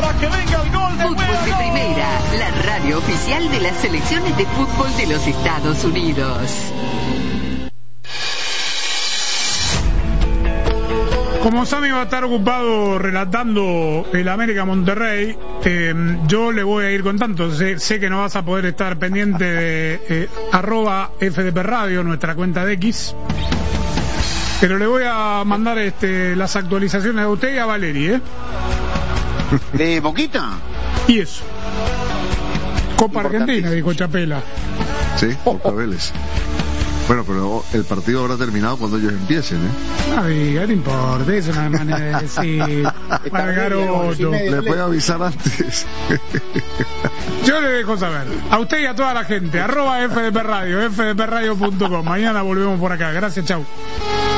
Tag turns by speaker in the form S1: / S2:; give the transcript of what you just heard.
S1: para que venga el gol de
S2: Fútbol de Primera, la radio oficial de las selecciones de fútbol de los Estados Unidos.
S3: Como Sammy va a estar ocupado relatando el América Monterrey, yo le voy a ir contando. Sé que no vas a poder estar pendiente de @FDP Radio, nuestra cuenta de X, pero le voy a mandar las actualizaciones a usted y a Valeri,
S4: ¿De Boquita?
S3: Y eso. Copa Argentina, dijo Chapela.
S5: Sí, Boca Vélez. Bueno, pero el partido habrá terminado cuando ellos empiecen,
S3: No importa, es una manera de decir.
S5: Le voy a avisar antes.
S3: Yo le dejo saber. A usted y a toda la gente. @FDP Radio, fdpradio.com. Mañana volvemos por acá. Gracias, chau.